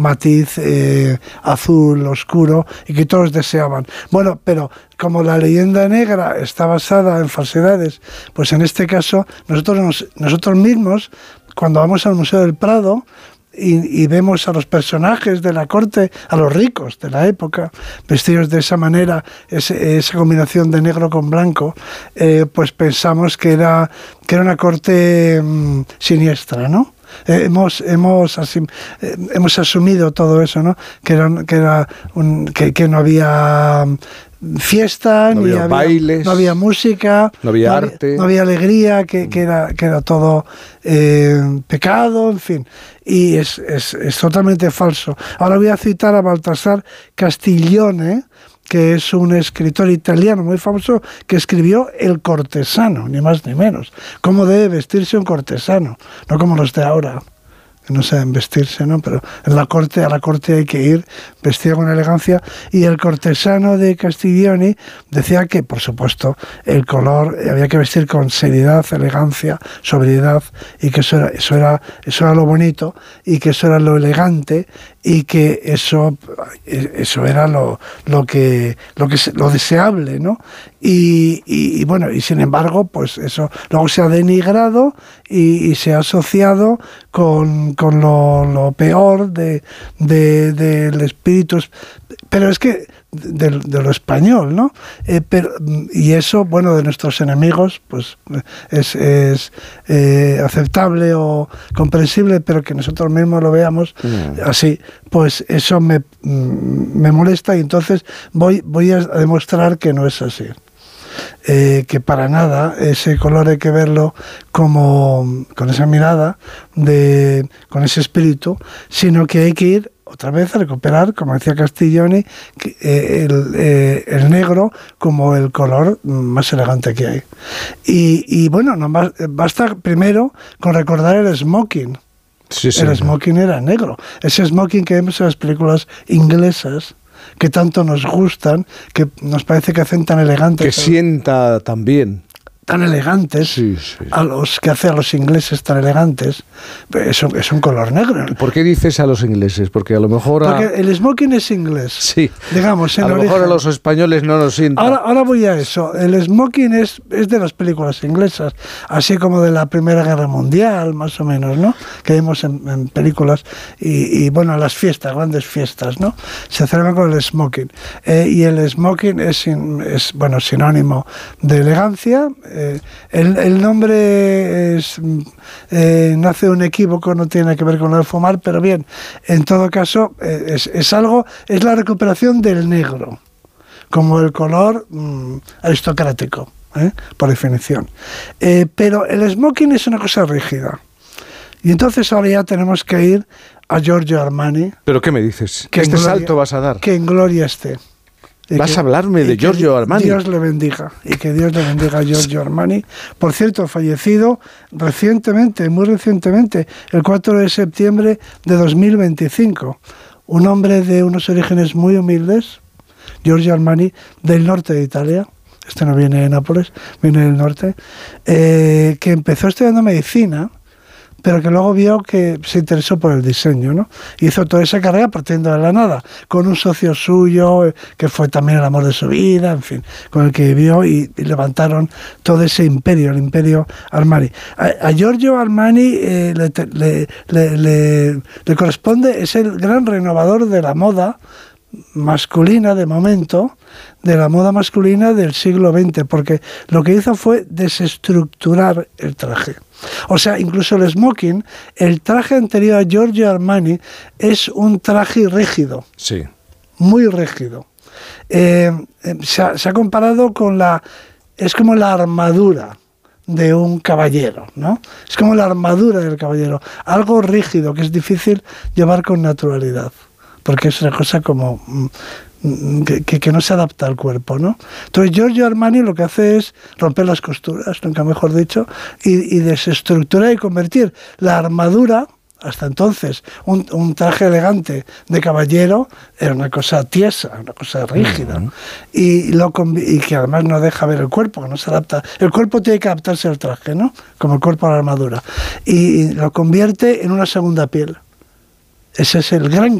matiz azul oscuro y que todos deseaban. Bueno, pero como la leyenda negra está basada en falsedades, pues en este caso nosotros mismos, cuando vamos al Museo del Prado y vemos a los personajes de la corte, a los ricos de la época, vestidos de esa manera, esa combinación de negro con blanco, pues pensamos que era una corte siniestra, ¿no? Hemos asumido todo eso, ¿no? Que no había fiesta, no había bailes, no había música, no había arte, no había alegría, que era todo pecado, en fin. Y es totalmente falso. Ahora voy a citar a Baltasar Castiglione, que es un escritor italiano muy famoso, que escribió El cortesano, ni más ni menos. ¿Cómo debe vestirse un cortesano? No como los de ahora, que no saben vestirse, ¿no? Pero a la corte hay que ir vestido con elegancia. Y el cortesano de Castiglione decía que, por supuesto, el color había que vestir con seriedad, elegancia, sobriedad, y que eso era lo bonito, y que eso era lo elegante, y que eso era lo deseable, ¿no? Y bueno, y sin embargo, pues eso luego se ha denigrado y se ha asociado con lo peor del espíritu, pero es que de lo español, ¿no? Y eso, bueno, de nuestros enemigos, pues es aceptable o comprensible, pero que nosotros mismos lo veamos así, pues eso me molesta, y entonces voy a demostrar que no es así. Que para nada ese color hay que verlo como con esa mirada, con ese espíritu, sino que hay que ir otra vez a recuperar, como decía Castiglione, el negro como el color más elegante que hay. Y bueno, basta primero con recordar el smoking. Sí, el smoking era negro. Ese smoking que vemos en las películas inglesas, que tanto nos gustan, que nos parece que hacen tan elegantes. Que sienta tan bien. Tan elegantes, sí. A los que hace a los ingleses tan elegantes, es un color negro. ¿Por qué dices a los ingleses? Porque a lo mejor... Porque el smoking es inglés. Sí. Digamos, en a lo origen. mejor a los españoles no nos sienta. Ahora voy a eso. El smoking es de las películas inglesas, así como de la Primera Guerra Mundial, más o menos, ¿no? Que vemos en películas. Y bueno, las fiestas, grandes fiestas, ¿no? Se celebran con el smoking. Y el smoking es bueno, sinónimo de elegancia. El nombre nace de un equívoco, no tiene que ver con lo de fumar, pero bien, en todo caso es la recuperación del negro como el color aristocrático, por definición. Pero el smoking es una cosa rígida, y entonces ahora ya tenemos que ir a Giorgio Armani. ¿Pero qué me dices? ¿Qué salto vas a dar? Que en gloria esté. ¿Vas a hablarme de Giorgio Armani? Dios le bendiga, y que Dios le bendiga a Giorgio Armani. Por cierto, fallecido recientemente, muy recientemente, el 4 de septiembre de 2025. Un hombre de unos orígenes muy humildes, Giorgio Armani, del norte de Italia. Este no viene de Nápoles, viene del norte, que empezó estudiando medicina, pero que luego vio que se interesó por el diseño, ¿no? Hizo toda esa carrera partiendo de la nada, con un socio suyo, que fue también el amor de su vida, en fin, con el que vivió, y levantaron todo ese imperio, el imperio Armani. A Giorgio Armani le corresponde, es el gran renovador de la moda masculina de momento, de la moda masculina del siglo XX, porque lo que hizo fue desestructurar el traje. O sea, incluso el smoking, el traje anterior a Giorgio Armani, es un traje rígido. Sí. Muy rígido. Se ha comparado con es como la armadura de un caballero, ¿no? Es como la armadura del caballero. Algo rígido que es difícil llevar con naturalidad, porque es una cosa como que no se adapta al cuerpo, ¿no? Entonces Giorgio Armani lo que hace es romper las costuras, nunca mejor dicho, y desestructurar y convertir la armadura. Hasta entonces un traje elegante de caballero era una cosa tiesa, una cosa rígida, y que además no deja ver el cuerpo, que no se adapta. El cuerpo tiene que adaptarse al traje, ¿no? Como el cuerpo a la armadura, y lo convierte en una segunda piel. Ese es el gran